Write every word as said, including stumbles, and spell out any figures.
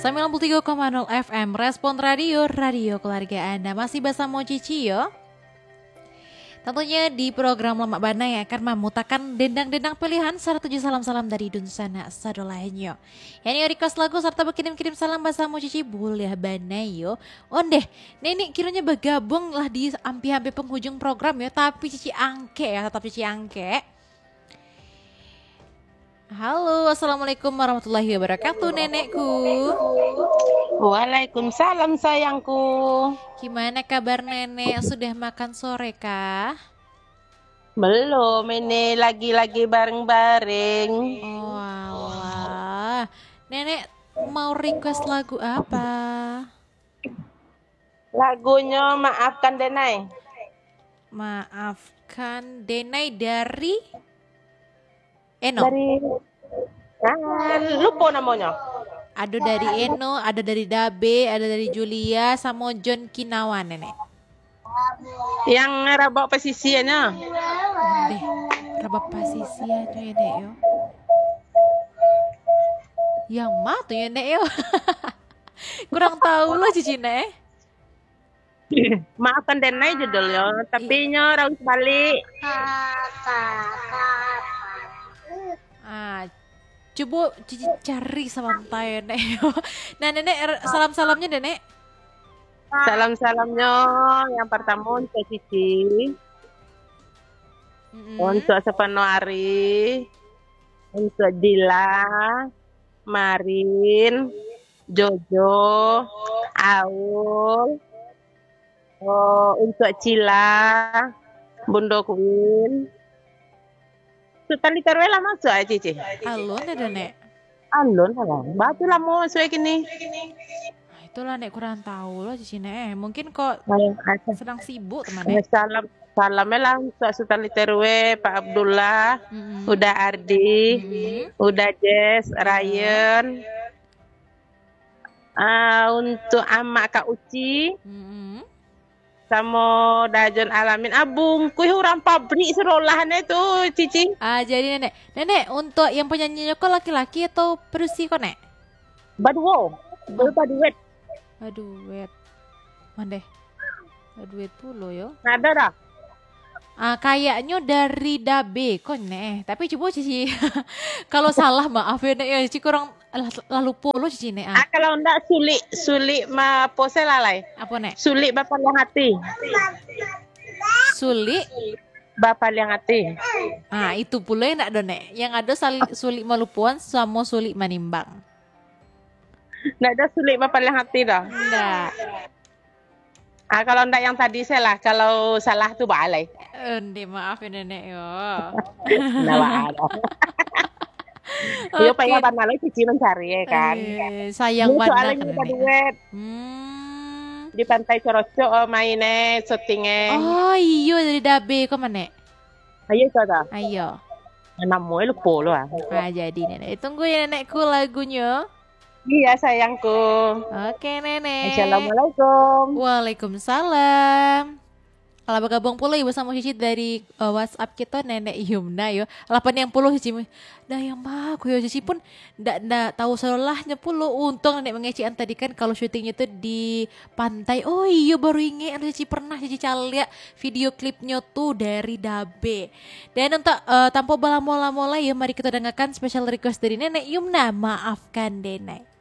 sembilan puluh tiga koma nol F M Respon Radio, radio keluarga Anda. Masih bersama Cici yo. Tentunya di program Lemak Bana yang akan memutakan dendang-dendang pilihan serta tujuh salam-salam dari Dunsana Sadolainyo. Yang ini request lagu serta berkirim-kirim salam bersama Cici boleh Bana yo. Ondeh, nenek kiranya bergabung lah di hampir-hampir penghujung program ya. Tapi Cici angke ya, tetap Cici angke. Halo, assalamualaikum warahmatullahi wabarakatuh nenekku. Waalaikumsalam sayangku. Gimana kabar nenek? Sudah makan sore kah? Belum, ini lagi-lagi bareng-bareng. Oh alah. Nenek mau request lagu apa? Lagunya Maafkan Denai. Maafkan Denai dari Eno. Dari ah, lupa namanya. Ada dari Eno, ada dari Dabe, ada dari Julia, sama John Kinawan nenek. Yang rabak pesisiannya. Deh, rabak pasisian tuh nenek yo. Yang mah tuh nenek yo. Kurang tahu loh Cici nek. Maafkan Denai judulnya, tapi nya raus balik. Ah, coba Cici cari sebentar nenek. Nah nenek salam-salamnya nenek. Salam-salamnya yang pertama untuk Cici, Mm-hmm. untuk sepenuh hari, untuk Dila, Marin, Jojo, Aul, oh, untuk Cila, Bundo Queen. Sultan Literwe lah masuk aja Cici. Alun ya nenek. Alun lah, batu lah mau masuk gini. Nah, itulah nek kurang tahu loh Cici nek. Mungkin kok sedang sibuk teman nek. Salam salamnya lah untuk Sultan Literwe, Pak Abdullah, Mm-hmm. udah Ardi, Mm-hmm. udah Jess, Ryan, uh, untuk Amak Kak Uci, Mm-hmm. sama Dajon Alamin. Abung, kui orang pabrik serolahannya itu Cici. Ah jadi nenek, nenek untuk yang penyanyinya kok laki-laki atau perusi kok nek? Baduo, berapa duit? Aduh wet, mandeh, aduh wet pulo yo. Ada dah. Ah kayaknya dari Dabe kok nek, tapi coba Cici. Kalau salah maaf ya nek ya Cici kurang lalu pulo Cici nek. Ah, Ah. kalau enggak sulit, sulit ma pose lalai. Apa nek? Sulit bapak yang hati. Sulit. Bapak yang hati. Ah itu pula yang nak nek. Yang ada sali- sulit malupuan sama sulit manimbang. Enggak ada sulit bapak yang hati dah. Enggak. Ah, kalau enggak yang tadi saya lah, kalau salah tuh balai. Endi maaf ya nenek yo. Nah, ada. Yo pengen apa malu Cici mencari ya kan. Eh, sayang Ini banget soalnya kan kita nenek. duet Hmm. di pantai Coroco oh, mainnya syutingnya. Oh iya dari Dabe kok mana? Ayo saudara. Ayo. Namanya lu polo ah. Ah jadi nenek. Tunggu ya nenekku lagunya. Iya sayangku. Oke nenek. Assalamualaikum. Waalaikumsalam. Kalau bergabung pula ibu sama Cici dari uh, WhatsApp kita nenek Yumna yo. delapan puluh Cici. Dah yang mah aku yo Cici pun ndak ndak tahu salahnya pula. Untung nenek mengecian tadi kan kalau syutingnya tuh di pantai. Oh iya baru ingat Cici pernah Cici lihat video klipnya tuh dari Dabe. Dan untuk uh, tanpa bala mola-mola ya mari kita dengarkan special request dari nenek Yumna Maafkan Denai.